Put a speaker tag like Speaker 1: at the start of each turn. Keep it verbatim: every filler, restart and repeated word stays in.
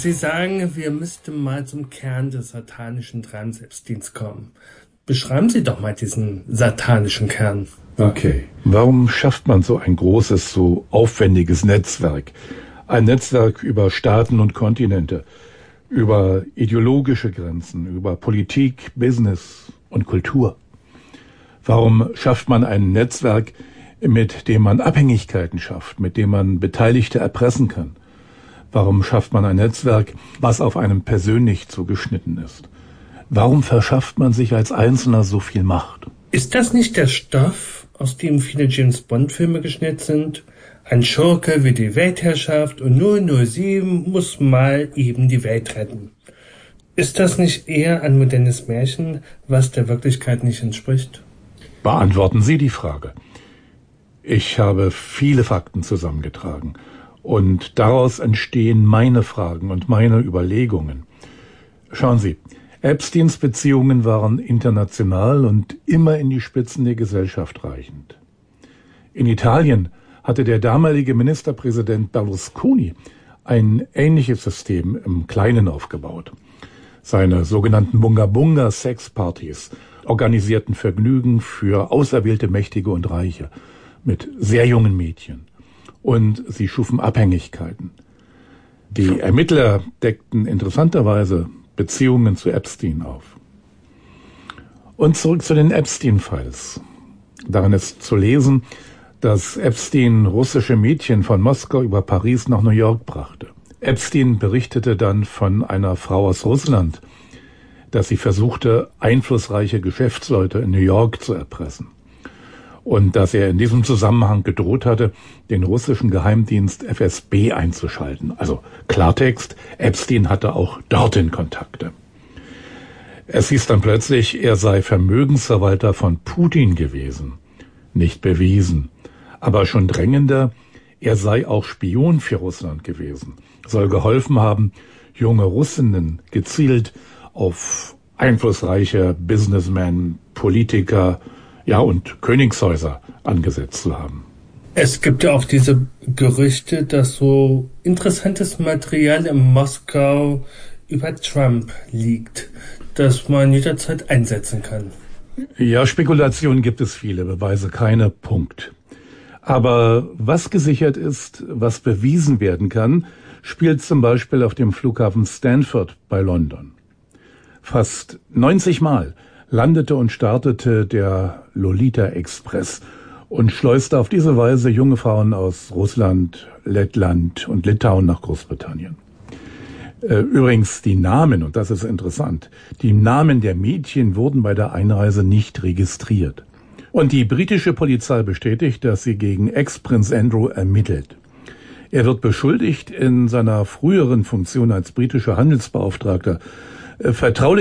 Speaker 1: Sie sagen, wir müssten mal zum Kern des satanischen Drams Epsteins kommen. Beschreiben Sie doch mal diesen satanischen Kern.
Speaker 2: Okay. Warum schafft man so ein großes, so aufwendiges Netzwerk? Ein Netzwerk über Staaten und Kontinente, über ideologische Grenzen, über Politik, Business und Kultur. Warum schafft man ein Netzwerk, mit dem man Abhängigkeiten schafft, mit dem man Beteiligte erpressen kann? Warum schafft man ein Netzwerk, was auf einem persönlich zugeschnitten ist? Warum verschafft man sich als Einzelner so viel Macht?
Speaker 1: Ist das nicht der Stoff, aus dem viele James-Bond-Filme geschnitten sind? Ein Schurke will die Weltherrschaft und null null sieben muss mal eben die Welt retten. Ist das nicht eher ein modernes Märchen, was der Wirklichkeit nicht entspricht?
Speaker 2: Beantworten Sie die Frage. Ich habe viele Fakten zusammengetragen und daraus entstehen meine Fragen und meine Überlegungen. Schauen Sie, Epsteins Beziehungen waren international und immer in die Spitzen der Gesellschaft reichend. In Italien hatte der damalige Ministerpräsident Berlusconi ein ähnliches System im Kleinen aufgebaut. Seine sogenannten Bunga-Bunga-Sexpartys organisierten Vergnügen für auserwählte Mächtige und Reiche mit sehr jungen Mädchen. Und sie schufen Abhängigkeiten. Die Ermittler deckten interessanterweise Beziehungen zu Epstein auf. Und zurück zu den Epstein-Files. Darin ist zu lesen, dass Epstein russische Mädchen von Moskau über Paris nach New York brachte. Epstein berichtete dann von einer Frau aus Russland, dass sie versuchte, einflussreiche Geschäftsleute in New York zu erpressen. Und dass er in diesem Zusammenhang gedroht hatte, den russischen Geheimdienst F S B einzuschalten. Also Klartext, Epstein hatte auch dorthin Kontakte. Es hieß dann plötzlich, er sei Vermögensverwalter von Putin gewesen. Nicht bewiesen. Aber schon drängender, er sei auch Spion für Russland gewesen. Soll geholfen haben, junge Russinnen gezielt auf einflussreiche Businessmen, Politiker, ja und Königshäuser angesetzt zu haben.
Speaker 1: Es gibt ja auch diese Gerüchte, dass so interessantes Material in Moskau über Trump liegt, das man jederzeit einsetzen kann.
Speaker 2: Ja, Spekulationen gibt es viele, Beweise keine, Punkt. Aber was gesichert ist, was bewiesen werden kann, spielt zum Beispiel auf dem Flughafen Stanford bei London. Fast neunzig Mal landete und startete der Lolita Express und schleuste auf diese Weise junge Frauen aus Russland, Lettland und Litauen nach Großbritannien. Übrigens die Namen, und das ist interessant, die Namen der Mädchen wurden bei der Einreise nicht registriert. Und die britische Polizei bestätigt, dass sie gegen Ex-Prinz Andrew ermittelt. Er wird beschuldigt, in seiner früheren Funktion als britischer Handelsbeauftragter vertraulich